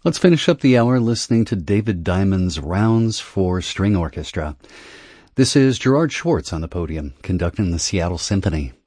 Let's finish up the hour listening to David Diamond's Rounds for String Orchestra. This is Gerard Schwartz on the podium, conducting the Seattle Symphony.